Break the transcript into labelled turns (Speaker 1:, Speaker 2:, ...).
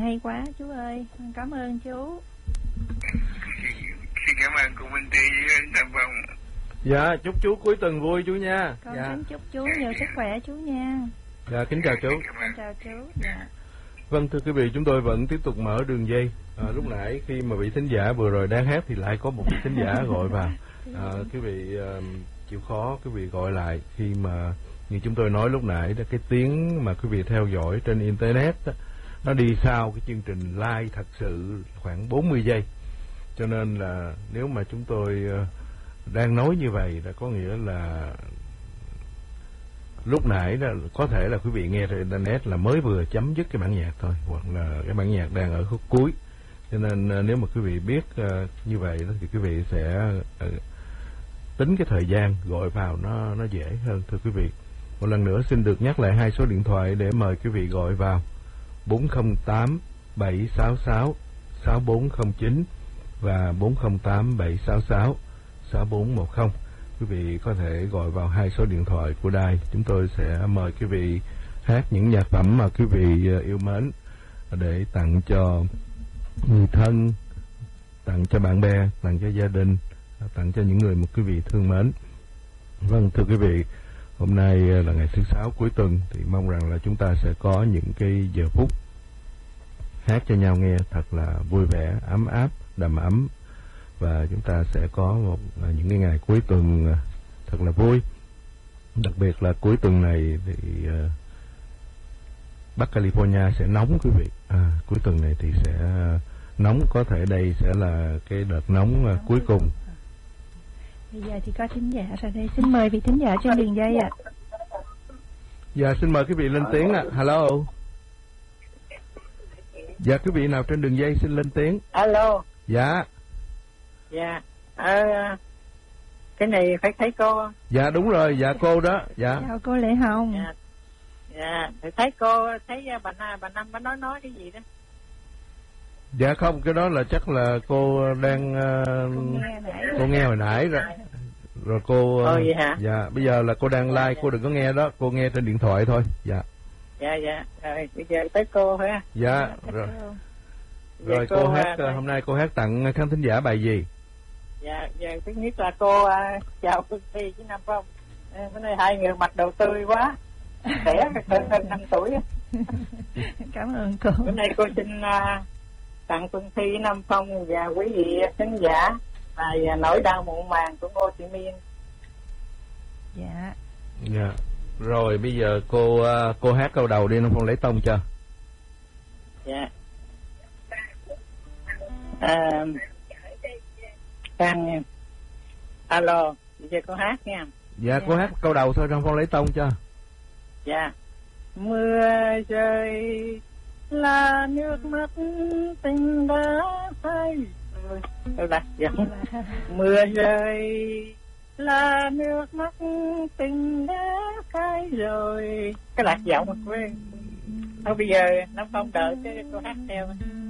Speaker 1: hay quá chú ơi, cảm ơn chú.
Speaker 2: Xin cảm ơn cô Minh Ty với Tam Phong.
Speaker 3: Dạ, chúc chú cuối tuần vui chú nha.
Speaker 1: Con
Speaker 3: dạ.
Speaker 1: kính chúc chú nhiều sức khỏe chú nha.
Speaker 3: Dạ, kính chào chú.
Speaker 1: Con chào chú. Dạ.
Speaker 3: Vâng, thưa quý vị, chúng tôi vẫn tiếp tục mở đường dây. Lúc nãy khi mà vị thính giả vừa rồi đang hát thì lại có một vị thính giả gọi vào. Quý vị chịu khó quý vị gọi lại khi mà như chúng tôi nói lúc nãy đó, cái tiếng mà quý vị theo dõi trên internet đó, nó đi sau cái chương trình live thật sự khoảng 40 giây. Cho nên là nếu mà chúng tôi đang nói như vậy là có nghĩa là lúc nãy đó có thể là quý vị nghe trên internet là mới vừa chấm dứt cái bản nhạc thôi, hoặc là cái bản nhạc đang ở khúc cuối. Cho nên nếu mà quý vị biết như vậy đó, thì quý vị sẽ tính cái thời gian gọi vào nó dễ hơn. Thưa quý vị, một lần nữa xin được nhắc lại hai số điện thoại để mời quý vị gọi vào: 408 766 6409 và 408 766 6410. Quý vị có thể gọi vào hai số điện thoại của đài. Chúng tôi sẽ mời quý vị hát những nhạc phẩm mà quý vị yêu mến để tặng cho người thân, tặng cho bạn bè, tặng cho gia đình, tặng cho những người mà quý vị thương mến. Vâng, thưa quý vị, hôm nay là ngày thứ Sáu cuối tuần thì mong rằng là chúng ta sẽ có những cái giờ phút hát cho nhau nghe thật là vui vẻ, ấm áp, đầm ấm, và chúng ta sẽ có những cái ngày cuối tuần thật là vui. Đặc biệt là cuối tuần này thì Bắc California sẽ nóng quý vị. Cuối tuần này thì sẽ nóng, có thể đây sẽ là cái đợt nóng cuối cùng.
Speaker 1: Bây giờ thì có thính giả ra đây, xin mời vị thính giả trên đường dây ạ.
Speaker 3: Dạ, xin mời quý vị lên tiếng ạ. Hello. Dạ, quý vị nào trên đường dây xin lên tiếng.
Speaker 4: Alo.
Speaker 3: Dạ.
Speaker 4: Dạ. Cái này phải thấy cô.
Speaker 3: Dạ đúng rồi, dạ cô đó. Dạ.
Speaker 1: Chào cô Lệ Hồng.
Speaker 4: Dạ, thấy cô, thấy bà Năm bà nói cái gì đó.
Speaker 3: Dạ không, cái đó là chắc là cô đang cô nghe hồi nãy rồi cô.
Speaker 4: Vậy hả?
Speaker 3: Dạ, bây giờ là cô đang live, cô đừng có nghe đó, cô nghe trên điện thoại thôi. Dạ.
Speaker 4: Dạ, rồi bây giờ tới cô hả?
Speaker 3: Dạ, rồi cô hát hôm nay cô hát tặng khán thính giả bài gì?
Speaker 4: Dạ, giờ thứ nhất là cô chào Phương Thi với Nam Phong. Bữa nay hai người mặt đầu tươi quá, trẻ hơn 5 tuổi.
Speaker 1: Cảm ơn cô.
Speaker 4: Bữa nay cô xin tặng Phương Thi, Nam Phong và quý vị khán giả bài Nỗi đau muộn màng của Ngô Thị Miên.
Speaker 1: Dạ.
Speaker 3: Dạ. Rồi bây giờ cô hát câu đầu đi, Nam Phong lấy tông cho.
Speaker 4: Dạ. Alo, bây giờ cô hát nha.
Speaker 3: Dạ, cô hát câu đầu thôi, Nam Phong lấy tông cho.
Speaker 4: Dạ. Mưa rơi là nước mắt tình đã phai rồi. Đặt giọng. Mưa rơi là nước mắt tình đã phai rồi. Cái lạc giọng mà quên. Thôi bây giờ Nam Phong đợi cho cô hát theo.